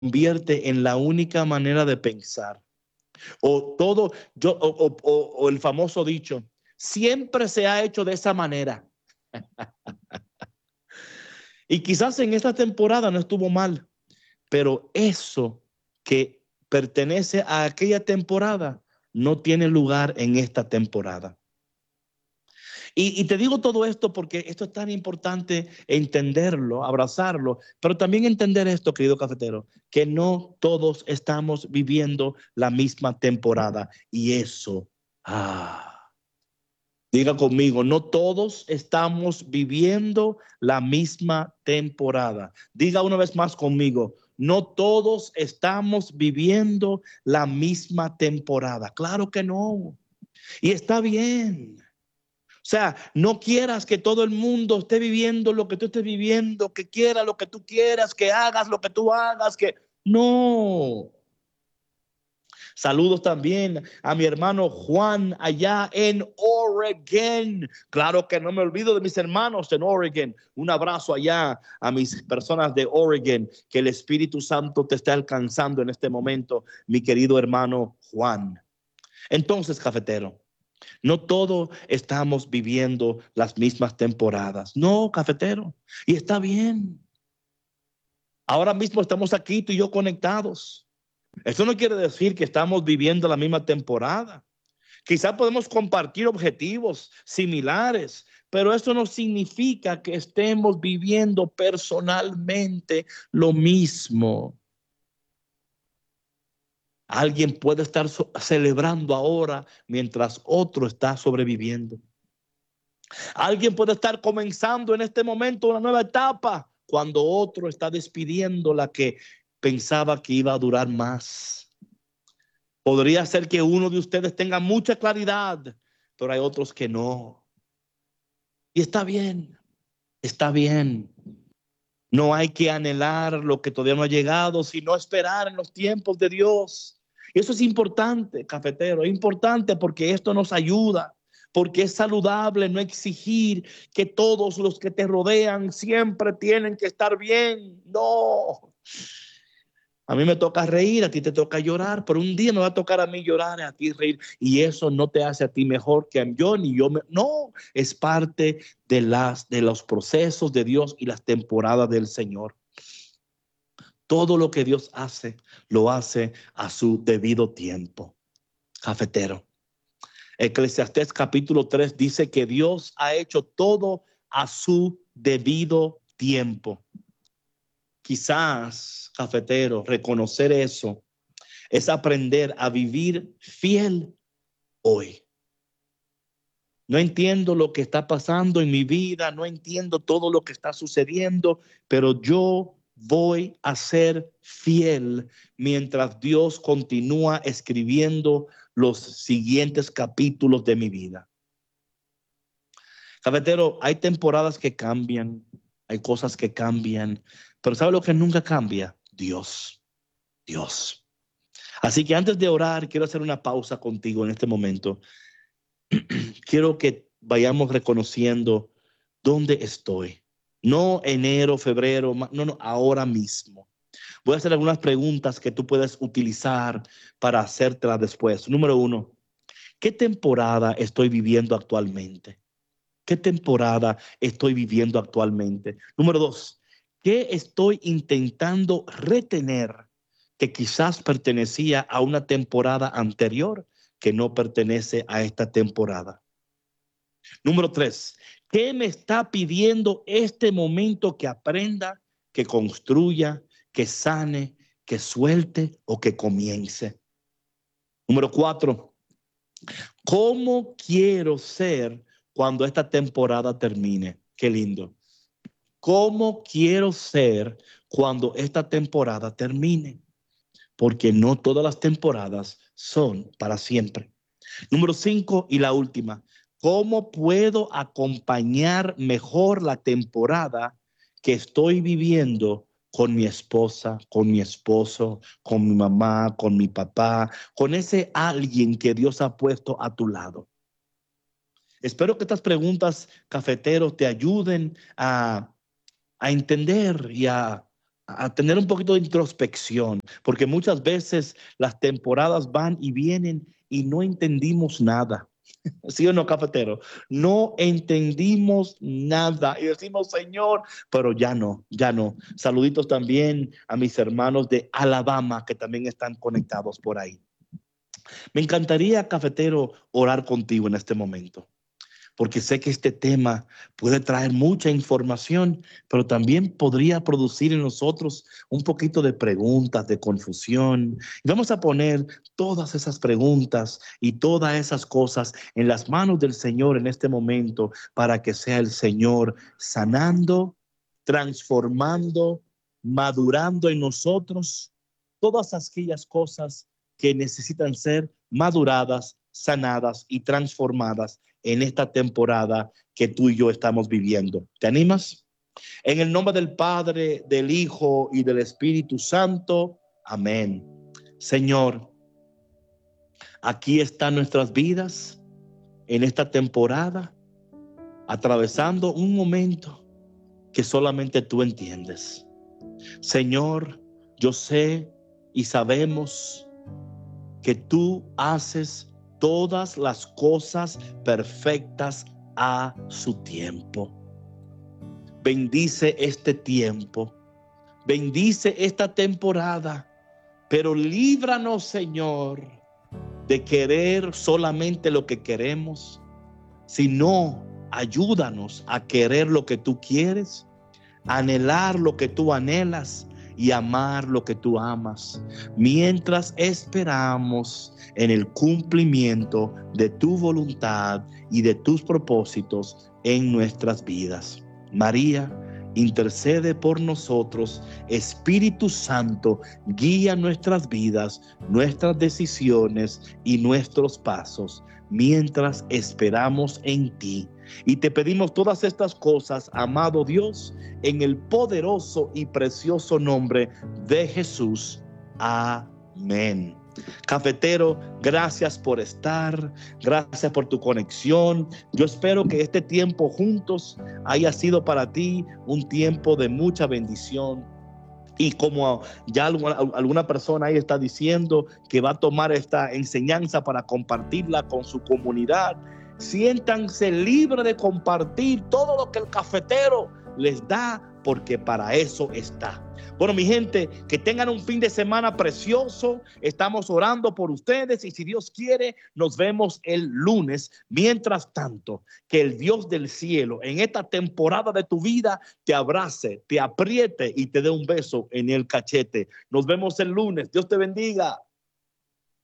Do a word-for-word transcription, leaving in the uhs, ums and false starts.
convierte en la única manera de pensar. O todo, yo, o, o, o, o el famoso dicho, siempre se ha hecho de esa manera. Y quizás en esta temporada no estuvo mal, pero eso que pertenece a aquella temporada no tiene lugar en esta temporada. Y, y te digo todo esto porque esto es tan importante entenderlo, abrazarlo, pero también entender esto, querido cafetero, que no todos estamos viviendo la misma temporada. Y eso, ah, diga conmigo, no todos estamos viviendo la misma temporada. Diga una vez más conmigo, no todos estamos viviendo la misma temporada. Claro que no. Y está bien. O sea, no quieras que todo el mundo esté viviendo lo que tú estés viviendo, que quiera lo que tú quieras, que hagas lo que tú hagas, que no. Saludos también a mi hermano Juan allá en Oregon. Claro que no me olvido de mis hermanos en Oregon. Un abrazo allá a mis personas de Oregon. Que el Espíritu Santo te esté alcanzando en este momento, mi querido hermano Juan. Entonces, cafetero, no todos estamos viviendo las mismas temporadas. No, cafetero. Y está bien. Ahora mismo estamos aquí, tú y yo conectados. Eso no quiere decir que estamos viviendo la misma temporada. Quizás podemos compartir objetivos similares, pero eso no significa que estemos viviendo personalmente lo mismo. Alguien puede estar so- celebrando ahora mientras otro está sobreviviendo. Alguien puede estar comenzando en este momento una nueva etapa cuando otro está despidiendo la que pensaba que iba a durar más. Podría ser que uno de ustedes tenga mucha claridad, pero hay otros que no. Y está bien, está bien. No hay que anhelar lo que todavía no ha llegado, sino esperar en los tiempos de Dios. Y eso es importante, cafetero, es importante porque esto nos ayuda, porque es saludable no exigir que todos los que te rodean siempre tienen que estar bien. No. A mí me toca reír, a ti te toca llorar, pero un día me va a tocar a mí llorar, a ti reír, y eso no te hace a ti mejor que a yo, ni yo. Me, no, es parte de, las, de los procesos de Dios y las temporadas del Señor. Todo lo que Dios hace, lo hace a su debido tiempo. Cafetero. Eclesiastés capítulo tres dice que Dios ha hecho todo a su debido tiempo. Quizás, cafetero, reconocer eso es aprender a vivir fiel hoy. No entiendo lo que está pasando en mi vida, no entiendo todo lo que está sucediendo, pero yo voy a ser fiel mientras Dios continúa escribiendo los siguientes capítulos de mi vida. Cafetero, hay temporadas que cambian, hay cosas que cambian, pero ¿sabe lo que nunca cambia? Dios, Dios. Así que antes de orar, quiero hacer una pausa contigo en este momento. Quiero que vayamos reconociendo dónde estoy. No enero, febrero, no, no, ahora mismo. Voy a hacer algunas preguntas que tú puedes utilizar para hacértelas después. Número uno, ¿qué temporada estoy viviendo actualmente? ¿Qué temporada estoy viviendo actualmente? Número dos, ¿qué estoy intentando retener que quizás pertenecía a una temporada anterior que no pertenece a esta temporada? Número tres, ¿qué me está pidiendo este momento que aprenda, que construya, que sane, que suelte o que comience? Número cuatro, ¿cómo quiero ser cuando esta temporada termine? Qué lindo. ¿Cómo quiero ser cuando esta temporada termine? Porque no todas las temporadas son para siempre. Número cinco y la última. ¿Cómo puedo acompañar mejor la temporada que estoy viviendo con mi esposa, con mi esposo, con mi mamá, con mi papá, con ese alguien que Dios ha puesto a tu lado? Espero que estas preguntas, cafeteros, te ayuden a, a entender y a, a tener un poquito de introspección, porque muchas veces las temporadas van y vienen y no entendimos nada. ¿Sí o no, cafetero? No entendimos nada y decimos, Señor, pero ya no, ya no. Saluditos también a mis hermanos de Alabama que también están conectados por ahí. Me encantaría, cafetero, orar contigo en este momento, porque sé que este tema puede traer mucha información, pero también podría producir en nosotros un poquito de preguntas, de confusión. Y vamos a poner todas esas preguntas y todas esas cosas en las manos del Señor en este momento, para que sea el Señor sanando, transformando, madurando en nosotros todas aquellas cosas que necesitan ser maduradas, sanadas y transformadas en esta temporada que tú y yo estamos viviendo. ¿Te animas? En el nombre del Padre, del Hijo y del Espíritu Santo. Amén. Señor, aquí están nuestras vidas en esta temporada, atravesando un momento que solamente tú entiendes. Señor, yo sé y sabemos que tú haces todas las cosas perfectas a su tiempo. Bendice este tiempo, bendice esta temporada, pero líbranos, Señor, de querer solamente lo que queremos, sino ayúdanos a querer lo que tú quieres, a anhelar lo que tú anhelas y amar lo que tú amas, mientras esperamos en el cumplimiento de tu voluntad y de tus propósitos en nuestras vidas. María, intercede por nosotros. Espíritu Santo, guía nuestras vidas, nuestras decisiones y nuestros pasos, mientras esperamos en ti. Y te pedimos todas estas cosas, amado Dios, en el poderoso y precioso nombre de Jesús. Amén. Cafetero, gracias por estar, gracias por tu conexión. Yo espero que este tiempo juntos haya sido para ti un tiempo de mucha bendición. Y como ya alguna, alguna persona ahí está diciendo que va a tomar esta enseñanza para compartirla con su comunidad, siéntanse libres de compartir todo lo que el cafetero les da, porque para eso está. Bueno, mi gente, que tengan un fin de semana precioso. Estamos orando por ustedes y si Dios quiere, nos vemos el lunes. Mientras tanto, que el Dios del cielo en esta temporada de tu vida te abrace, te apriete y te dé un beso en el cachete. Nos vemos el lunes. Dios te bendiga.